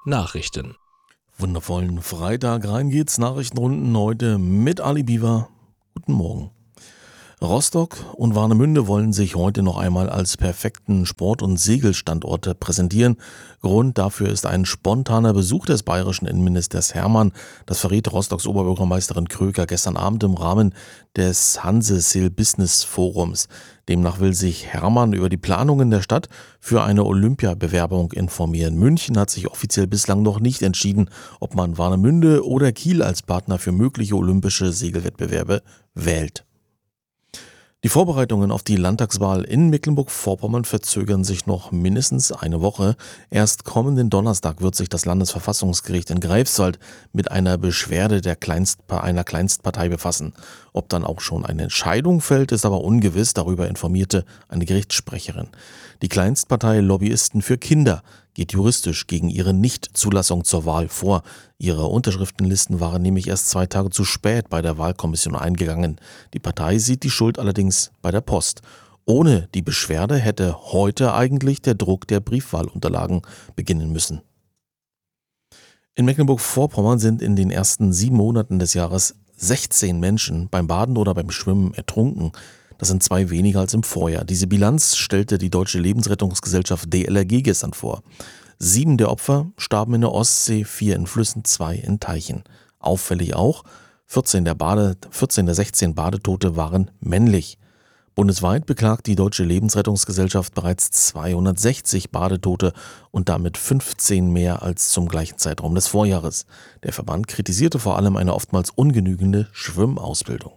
Nachrichten. Wundervollen Freitag, rein geht's. Nachrichtenrunden heute mit Ali Biwa. Guten Morgen. Rostock und Warnemünde wollen sich heute noch einmal als perfekten Sport- und Segelstandorte präsentieren. Grund dafür ist ein spontaner Besuch des bayerischen Innenministers Hermann. Das verriet Rostocks Oberbürgermeisterin Kröker gestern Abend im Rahmen des Hanse-Sail Business Forums. Demnach will sich Hermann über die Planungen der Stadt für eine Olympiabewerbung informieren. München hat sich offiziell bislang noch nicht entschieden, ob man Warnemünde oder Kiel als Partner für mögliche olympische Segelwettbewerbe wählt. Die Vorbereitungen auf die Landtagswahl in Mecklenburg-Vorpommern verzögern sich noch mindestens eine Woche. Erst kommenden Donnerstag wird sich das Landesverfassungsgericht in Greifswald mit einer Beschwerde einer Kleinstpartei befassen. Ob dann auch schon eine Entscheidung fällt, ist aber ungewiss, darüber informierte eine Gerichtssprecherin. Die Kleinstpartei Lobbyisten für Kinder geht juristisch gegen ihre Nichtzulassung zur Wahl vor. Ihre Unterschriftenlisten waren nämlich erst 2 Tage zu spät bei der Wahlkommission eingegangen. Die Partei sieht die Schuld allerdings bei der Post. Ohne die Beschwerde hätte heute eigentlich der Druck der Briefwahlunterlagen beginnen müssen. In Mecklenburg-Vorpommern sind in den ersten 7 Monaten des Jahres 16 Menschen beim Baden oder beim Schwimmen ertrunken. Das sind 2 weniger als im Vorjahr. Diese Bilanz stellte die Deutsche Lebensrettungsgesellschaft DLRG gestern vor. 7 der Opfer starben in der Ostsee, 4 in Flüssen, 2 in Teichen. Auffällig auch, 14 der 16 Badetote waren männlich. Bundesweit beklagt die Deutsche Lebensrettungsgesellschaft bereits 260 Badetote und damit 15 mehr als zum gleichen Zeitraum des Vorjahres. Der Verband kritisierte vor allem eine oftmals ungenügende Schwimmausbildung.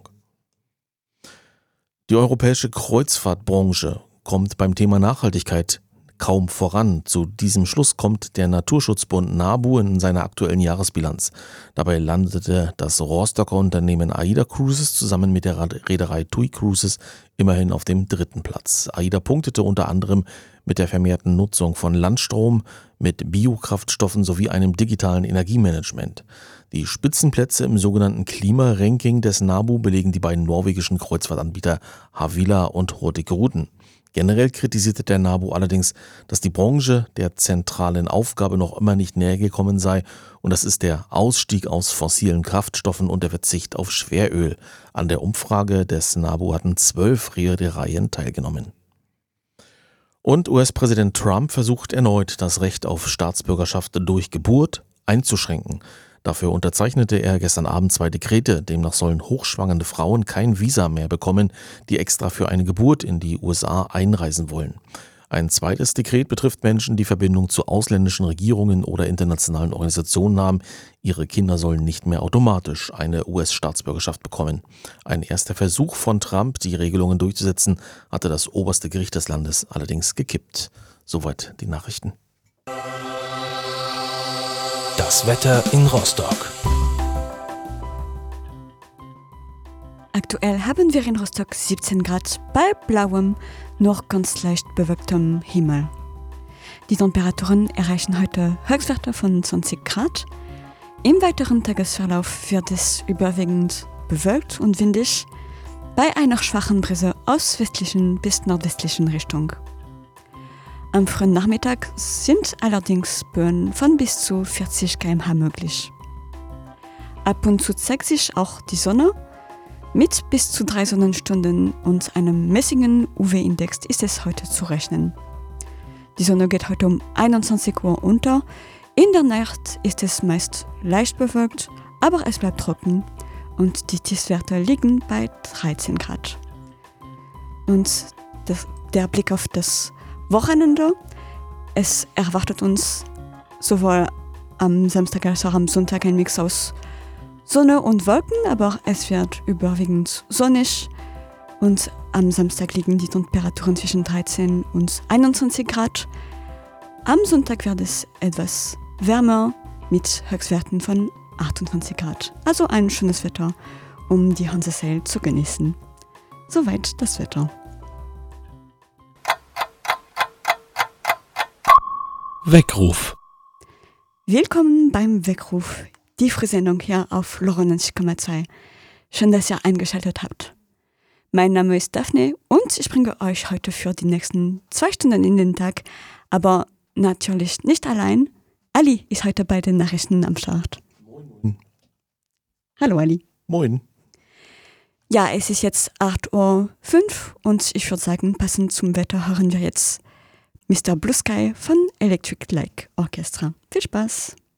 Die europäische Kreuzfahrtbranche kommt beim Thema Nachhaltigkeit kaum voran. Zu diesem Schluss kommt der Naturschutzbund NABU in seiner aktuellen Jahresbilanz. Dabei landete das Rostocker Unternehmen AIDA Cruises zusammen mit der Reederei TUI Cruises immerhin auf dem 3. Platz. AIDA punktete unter anderem mit der vermehrten Nutzung von Landstrom, mit Biokraftstoffen sowie einem digitalen Energiemanagement. Die Spitzenplätze im sogenannten Klimaranking des NABU belegen die beiden norwegischen Kreuzfahrtanbieter Havila und Hurtigruten. Generell kritisierte der NABU allerdings, dass die Branche der zentralen Aufgabe noch immer nicht näher gekommen sei, und das ist der Ausstieg aus fossilen Kraftstoffen und der Verzicht auf Schweröl. An der Umfrage des NABU hatten 12 Reedereien teilgenommen. Und US-Präsident Trump versucht erneut, das Recht auf Staatsbürgerschaft durch Geburt einzuschränken. Dafür unterzeichnete er gestern Abend 2 Dekrete. Demnach sollen hochschwangere Frauen kein Visa mehr bekommen, die extra für eine Geburt in die USA einreisen wollen. Ein zweites Dekret betrifft Menschen, die Verbindung zu ausländischen Regierungen oder internationalen Organisationen haben. Ihre Kinder sollen nicht mehr automatisch eine US-Staatsbürgerschaft bekommen. Ein erster Versuch von Trump, die Regelungen durchzusetzen, hatte das oberste Gericht des Landes allerdings gekippt. Soweit die Nachrichten. Das Wetter in Rostock. Aktuell haben wir in Rostock 17 Grad bei blauem, noch ganz leicht bewölktem Himmel. Die Temperaturen erreichen heute Höchstwerte von 20 Grad. Im weiteren Tagesverlauf wird es überwiegend bewölkt und windig, bei einer schwachen Brise aus westlichen bis nordwestlichen Richtung. Am frühen Nachmittag sind allerdings Böen von bis zu 40 km/h möglich. Ab und zu zeigt sich auch die Sonne. Mit bis zu 3 Sonnenstunden und einem mäßigen UV-Index ist es heute zu rechnen. Die Sonne geht heute um 21 Uhr unter. In der Nacht ist es meist leicht bewölkt, aber es bleibt trocken und die Tiefstwerte liegen bei 13 Grad. Und der Blick auf das Wochenende. Es erwartet uns sowohl am Samstag als auch am Sonntag ein Mix aus Sonne und Wolken, aber es wird überwiegend sonnig und am Samstag liegen die Temperaturen zwischen 13 und 21 Grad. Am Sonntag wird es etwas wärmer mit Höchstwerten von 28 Grad. Also ein schönes Wetter, um die Hanse-Sail zu genießen. Soweit das Wetter. Weckruf. Willkommen beim Weckruf, die Frühsendung hier auf LoRa 90,2. Schön, dass ihr eingeschaltet habt. Mein Name ist Daphne und ich bringe euch heute für die nächsten 2 Stunden in den Tag, aber natürlich nicht allein. Ali ist heute bei den Nachrichten am Start. Moin. Hallo Ali. Moin. Ja, es ist jetzt 8:05 Uhr und ich würde sagen, passend zum Wetter hören wir jetzt Mr. Blue Sky von Electric Light Orchestra. Viel Spaß!